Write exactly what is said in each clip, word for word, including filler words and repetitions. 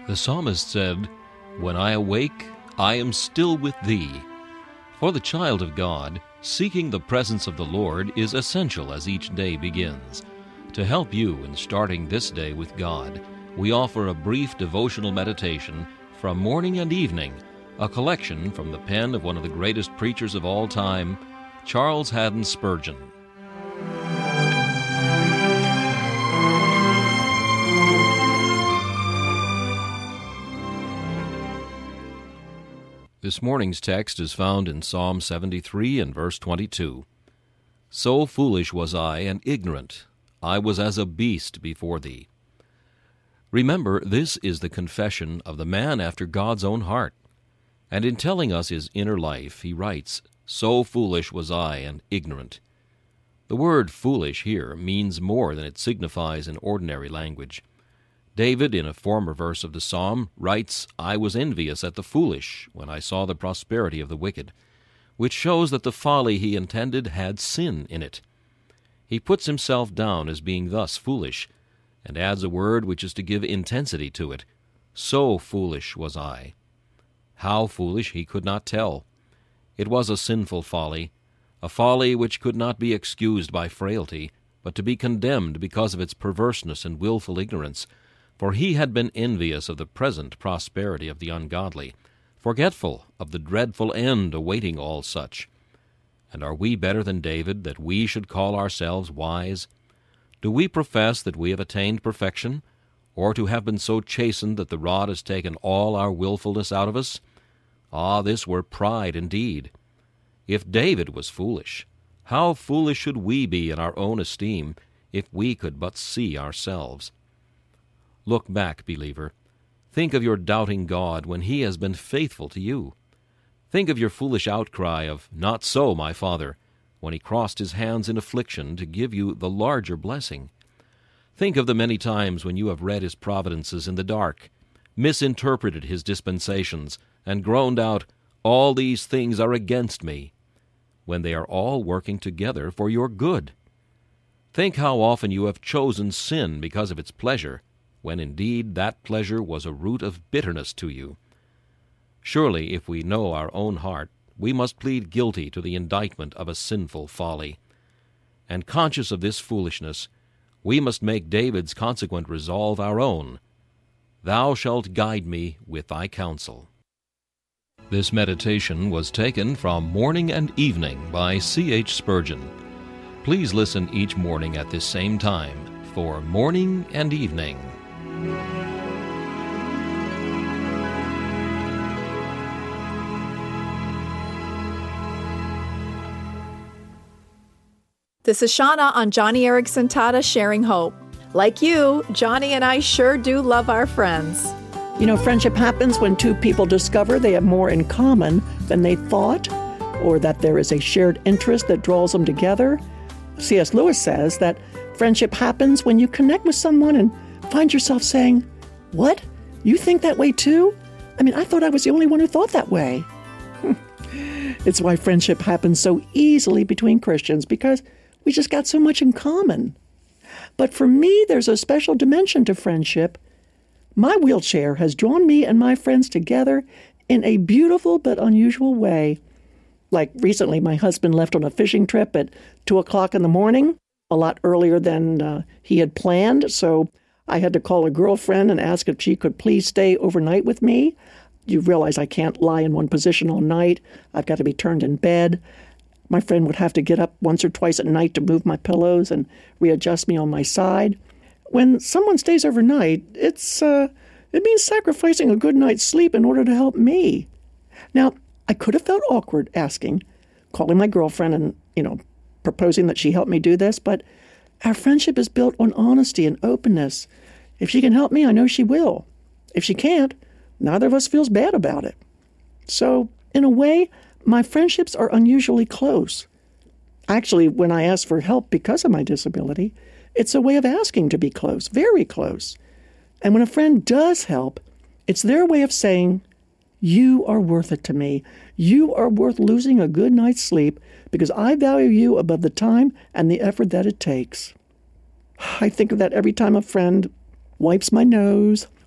The psalmist said, "When I awake, I am still with thee." For the child of God, seeking the presence of the Lord is essential as each day begins. To help you in starting this day with God, we offer a brief devotional meditation from morning and evening, a collection from the pen of one of the greatest preachers of all time, Charles Haddon Spurgeon. This morning's text is found in Psalm seventy-three and verse twenty-two. "So foolish was I and ignorant, I was as a beast before thee." Remember, this is the confession of the man after God's own heart. And in telling us his inner life, he writes, "So foolish was I and ignorant." The word foolish here means more than it signifies in ordinary language. David, in a former verse of the psalm, writes, "I was envious at the foolish when I saw the prosperity of the wicked," which shows that the folly he intended had sin in it. He puts himself down as being thus foolish, and adds a word which is to give intensity to it. So foolish was I. How foolish he could not tell. It was a sinful folly, a folly which could not be excused by frailty, but to be condemned because of its perverseness and willful ignorance. For he had been envious of the present prosperity of the ungodly, forgetful of the dreadful end awaiting all such. And are we better than David, that we should call ourselves wise? Do we profess that we have attained perfection, or to have been so chastened that the rod has taken all our willfulness out of us? Ah, this were pride indeed. If David was foolish, how foolish should we be in our own esteem, if we could but see ourselves? Look back, believer. Think of your doubting God when he has been faithful to you. Think of your foolish outcry of, "Not so, my Father," when he crossed his hands in affliction to give you the larger blessing. Think of the many times when you have read his providences in the dark, misinterpreted his dispensations, and groaned out, "All these things are against me," when they are all working together for your good. Think how often you have chosen sin because of its pleasure, when indeed that pleasure was a root of bitterness to you. Surely, if we know our own heart, we must plead guilty to the indictment of a sinful folly. And conscious of this foolishness, we must make David's consequent resolve our own. "Thou shalt guide me with thy counsel." This meditation was taken from Morning and Evening by C H Spurgeon. Please listen each morning at this same time for Morning and Evening. This is Shauna on Johnny Erickson Tata Sharing Hope. Like you, Johnny and I sure do love our friends. You know, friendship happens when two people discover they have more in common than they thought, or that there is a shared interest that draws them together. C S Lewis says that friendship happens when you connect with someone and find yourself saying, "What? You think that way too? I mean, I thought I was the only one who thought that way." It's why friendship happens so easily between Christians, because we just got so much in common. But for me, there's a special dimension to friendship. My wheelchair has drawn me and my friends together in a beautiful but unusual way. Like recently, my husband left on a fishing trip at two o'clock in the morning, a lot earlier than uh, he had planned, so I had to call a girlfriend and ask if she could please stay overnight with me. You realize I can't lie in one position all night. I've got to be turned in bed. My friend would have to get up once or twice at night to move my pillows and readjust me on my side. When someone stays overnight, it's uh, it means sacrificing a good night's sleep in order to help me. Now, I could have felt awkward asking, calling my girlfriend and, you know, proposing that she help me do this, but our friendship is built on honesty and openness. If she can help me, I know she will. If she can't, neither of us feels bad about it. So, in a way, my friendships are unusually close. Actually, when I ask for help because of my disability, it's a way of asking to be close, very close. And when a friend does help, it's their way of saying, "You are worth it to me. You are worth losing a good night's sleep because I value you above the time and the effort that it takes." I think of that every time a friend wipes my nose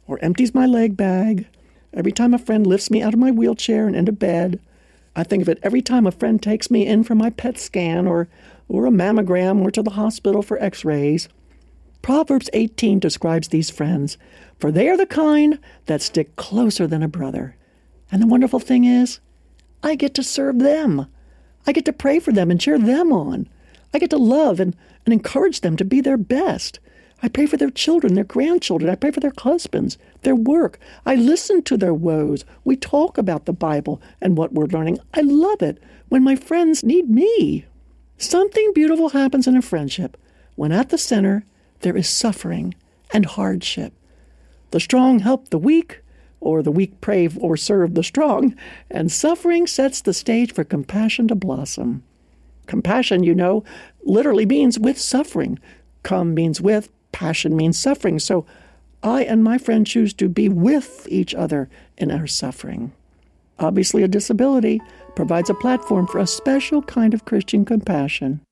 or empties my leg bag, every time a friend lifts me out of my wheelchair and into bed. I think of it every time a friend takes me in for my P E T scan or, or a mammogram or to the hospital for x-rays. Proverbs eighteen describes these friends, for they are the kind that stick closer than a brother. And the wonderful thing is, I get to serve them. I get to pray for them and cheer them on. I get to love and, and encourage them to be their best. I pray for their children, their grandchildren. I pray for their husbands, their work. I listen to their woes. We talk about the Bible and what we're learning. I love it when my friends need me. Something beautiful happens in a friendship when at the center there is suffering and hardship. The strong help the weak, or the weak pray or serve the strong, and suffering sets the stage for compassion to blossom. Compassion, you know, literally means with suffering. Come means with, passion means suffering. So I and my friend choose to be with each other in our suffering. Obviously, a disability provides a platform for a special kind of Christian compassion.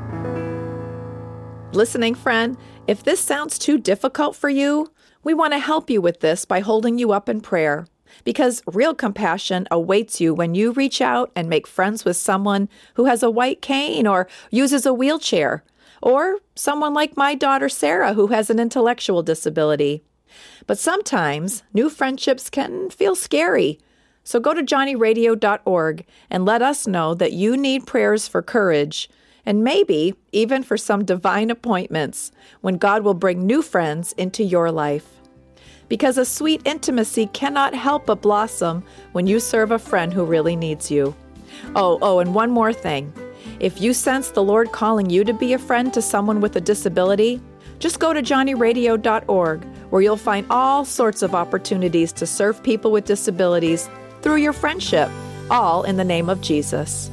Listening friend, if this sounds too difficult for you, we want to help you with this by holding you up in prayer. Because real compassion awaits you when you reach out and make friends with someone who has a white cane or uses a wheelchair, or someone like my daughter Sarah who has an intellectual disability. But sometimes new friendships can feel scary. So go to johnny radio dot org and let us know that you need prayers for courage, and maybe even for some divine appointments when God will bring new friends into your life. Because a sweet intimacy cannot help but blossom when you serve a friend who really needs you. Oh, oh, and one more thing. If you sense the Lord calling you to be a friend to someone with a disability, just go to johnny radio dot org, where you'll find all sorts of opportunities to serve people with disabilities through your friendship, all in the name of Jesus.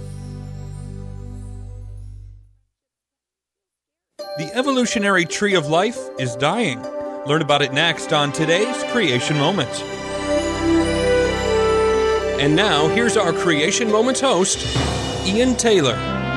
The evolutionary tree of life is dying. Learn about it next on today's Creation Moments. And now, here's our Creation Moments host, Ian Taylor.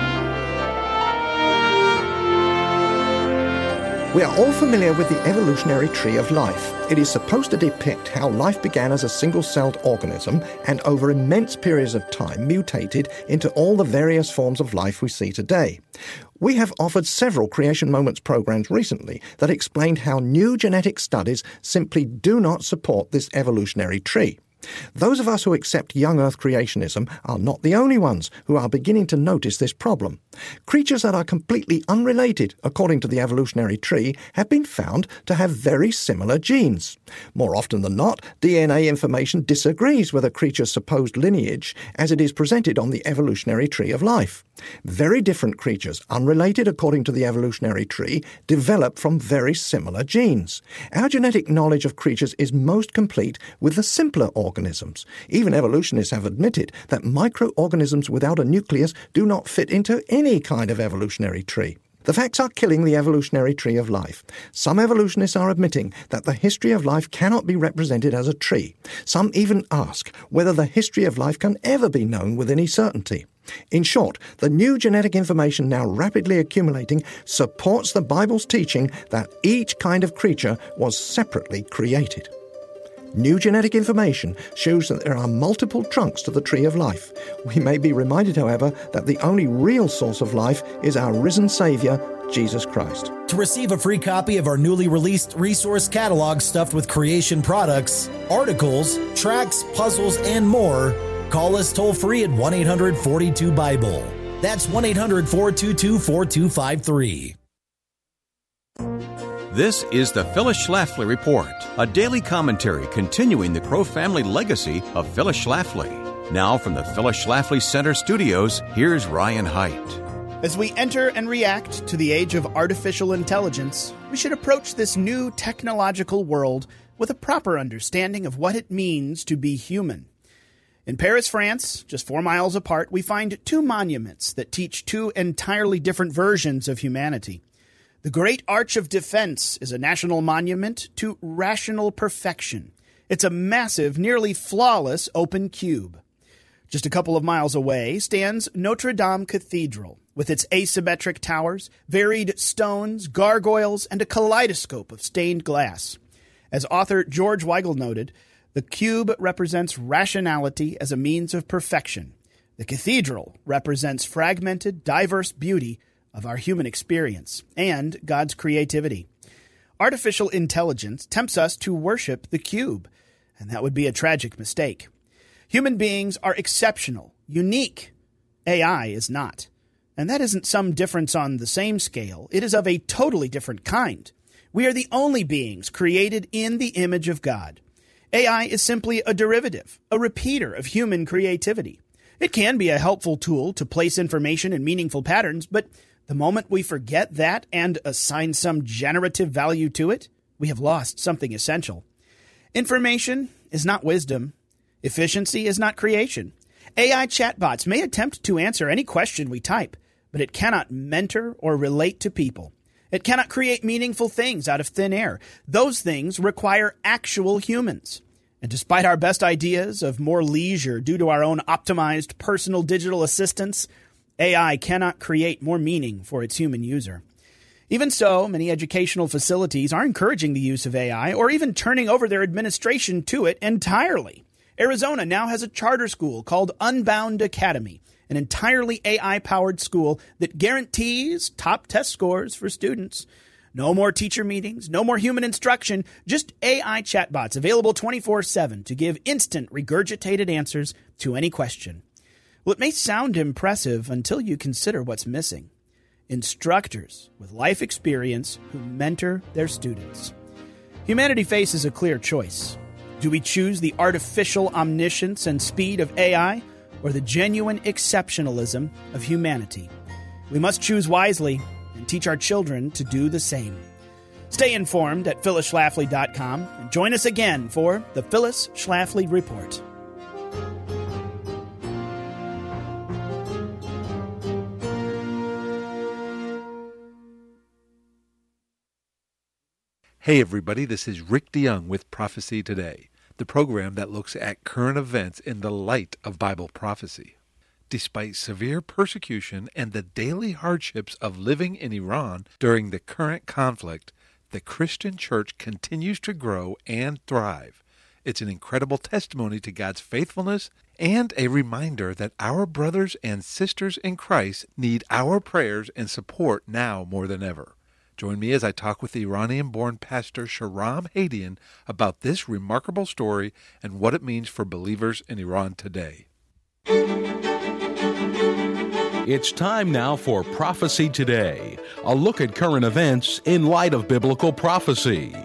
We are all familiar with the evolutionary tree of life. It is supposed to depict how life began as a single-celled organism and over immense periods of time mutated into all the various forms of life we see today. We have offered several Creation Moments programs recently that explained how new genetic studies simply do not support this evolutionary tree. Those of us who accept young Earth creationism are not the only ones who are beginning to notice this problem. Creatures that are completely unrelated, according to the evolutionary tree, have been found to have very similar genes. More often than not, D N A information disagrees with a creature's supposed lineage as it is presented on the evolutionary tree of life. Very different creatures, unrelated according to the evolutionary tree, develop from very similar genes. Our genetic knowledge of creatures is most complete with the simpler organisms. Even evolutionists have admitted that microorganisms without a nucleus do not fit into any kind of evolutionary tree. The facts are killing the evolutionary tree of life. Some evolutionists are admitting that the history of life cannot be represented as a tree. Some even ask whether the history of life can ever be known with any certainty. In short, the new genetic information now rapidly accumulating supports the Bible's teaching that each kind of creature was separately created. New genetic information shows that there are multiple trunks to the tree of life. We may be reminded, however, that the only real source of life is our risen Savior, Jesus Christ. To receive a free copy of our newly released resource catalog stuffed with creation products, articles, tracts, puzzles, and more, call us toll-free at one eight hundred four two Bible. That's one eight hundred four two two four two five three. This is the Phyllis Schlafly Report, a daily commentary continuing the Crow family legacy of Phyllis Schlafly. Now from the Phyllis Schlafly Center studios, here's Ryan Haidt. As we enter and react to the age of artificial intelligence, we should approach this new technological world with a proper understanding of what it means to be human. In Paris, France, just four miles apart, we find two monuments that teach two entirely different versions of humanity. The Great Arch of Defense is a national monument to rational perfection. It's a massive, nearly flawless open cube. Just a couple of miles away stands Notre Dame Cathedral, with its asymmetric towers, varied stones, gargoyles, and a kaleidoscope of stained glass. As author George Weigel noted, the cube represents rationality as a means of perfection. The cathedral represents fragmented, diverse beauty of our human experience and God's creativity. Artificial intelligence tempts us to worship the cube, and that would be a tragic mistake. Human beings are exceptional, unique. A I is not. And that isn't some difference on the same scale. It is of a totally different kind. We are the only beings created in the image of God. A I is simply a derivative, a repeater of human creativity. It can be a helpful tool to place information in meaningful patterns, but the moment we forget that and assign some generative value to it, we have lost something essential. Information is not wisdom. Efficiency is not creation. A I chatbots may attempt to answer any question we type, but it cannot mentor or relate to people. It cannot create meaningful things out of thin air. Those things require actual humans. And despite our best ideas of more leisure due to our own optimized personal digital assistants, A I cannot create more meaning for its human user. Even so, many educational facilities are encouraging the use of A I or even turning over their administration to it entirely. Arizona now has a charter school called Unbound Academy, an entirely A I-powered school that guarantees top test scores for students. No more teacher meetings, no more human instruction, just A I chatbots available twenty-four seven to give instant regurgitated answers to any question. Well, it may sound impressive until you consider what's missing. Instructors with life experience who mentor their students. Humanity faces a clear choice. Do we choose the artificial omniscience and speed of A I or the genuine exceptionalism of humanity? We must choose wisely and teach our children to do the same. Stay informed at phyllis schlafly dot com and join us again for the Phyllis Schlafly Report. Hey everybody, this is Rick DeYoung with Prophecy Today, the program that looks at current events in the light of Bible prophecy. Despite severe persecution and the daily hardships of living in Iran during the current conflict, the Christian church continues to grow and thrive. It's an incredible testimony to God's faithfulness and a reminder that our brothers and sisters in Christ need our prayers and support now more than ever. Join me as I talk with Iranian-born pastor Shahram Hadian about this remarkable story and what it means for believers in Iran today. It's time now for Prophecy Today, a look at current events in light of biblical prophecy.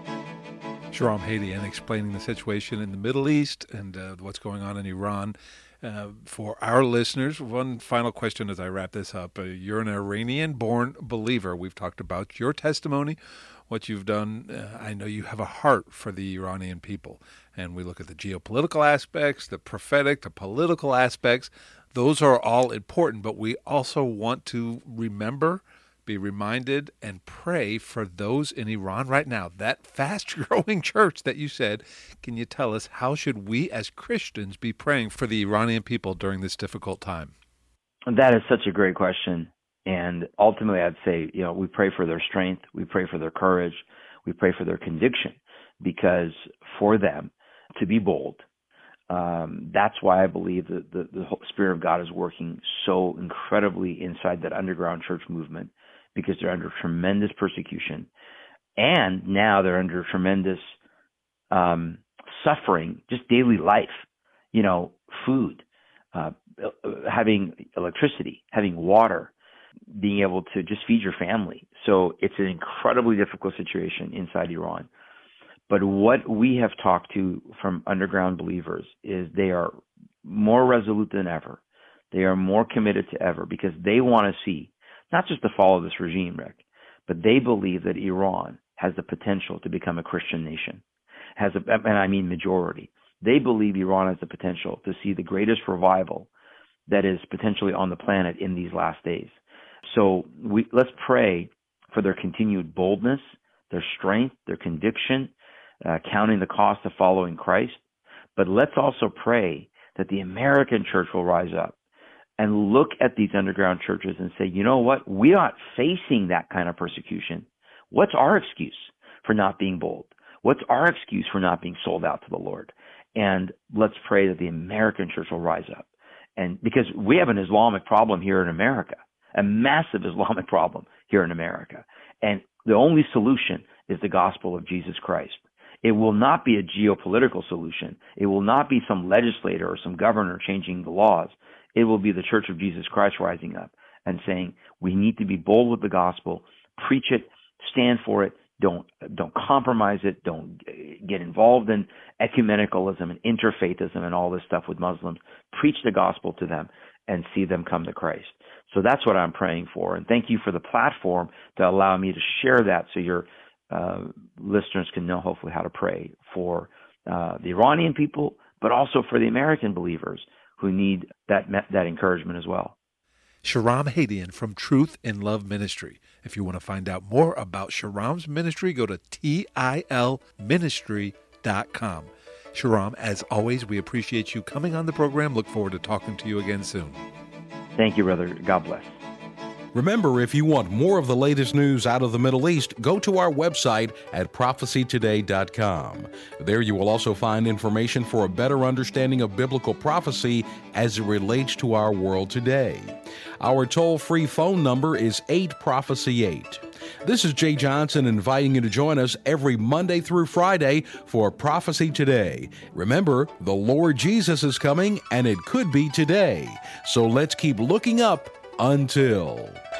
Shahram Hadian explaining the situation in the Middle East and uh, what's going on in Iran. Uh, for our listeners, one final question as I wrap this up. Uh, you're an Iranian-born believer. We've talked about your testimony, what you've done. Uh, I know you have a heart for the Iranian people. And we look at the geopolitical aspects, the prophetic, the political aspects. Those are all important, but we also want to remember, be reminded, and pray for those in Iran right now. That fast-growing church that you said, can you tell us how should we as Christians be praying for the Iranian people during this difficult time? That is such a great question. And ultimately, I'd say, you know, we pray for their strength. We pray for their courage. We pray for their conviction, because for them to be bold, Um, that's why I believe that the, the Spirit of God is working so incredibly inside that underground church movement, because they're under tremendous persecution. And now they're under tremendous um, suffering, just daily life, you know, food, uh, having electricity, having water, being able to just feed your family. So it's an incredibly difficult situation inside Iran. But what we have talked to from underground believers is they are more resolute than ever. They are more committed to ever, because they want to see not just the fall of this regime, Rick, but they believe that Iran has the potential to become a Christian nation. Has a, and I mean majority. They believe Iran has the potential to see the greatest revival that is potentially on the planet in these last days. So we let's pray for their continued boldness, their strength, their conviction, Uh, counting the cost of following Christ. But let's also pray that the American church will rise up and look at these underground churches and say, you know what? We aren't facing that kind of persecution. What's our excuse for not being bold? What's our excuse for not being sold out to the Lord? And let's pray that the American church will rise up. And because we have an Islamic problem here in America, a massive Islamic problem here in America. And the only solution is the gospel of Jesus Christ. It will not be a geopolitical solution. It will not be some legislator or some governor changing the laws. It will be the Church of Jesus Christ rising up and saying, we need to be bold with the gospel, preach it, stand for it, don't don't compromise it, don't get involved in ecumenicalism and interfaithism and all this stuff with Muslims. Preach the gospel to them and see them come to Christ. So that's what I'm praying for. And thank you for the platform to allow me to share that so your uh, listeners can know hopefully how to pray for uh, the Iranian people, but also for the American believers who need that that encouragement as well. Shahram Hadian from Truth in Love Ministry. If you want to find out more about Shahram's ministry, go to T I L ministry dot com. Shahram, as always, we appreciate you coming on the program. Look forward to talking to you again soon. Thank you, brother. God bless. Remember, if you want more of the latest news out of the Middle East, go to our website at prophecy today dot com. There you will also find information for a better understanding of biblical prophecy as it relates to our world today. Our toll-free phone number is eight prophecy eight. This is Jay Johnson inviting you to join us every Monday through Friday for Prophecy Today. Remember, the Lord Jesus is coming, and it could be today. So let's keep looking up until...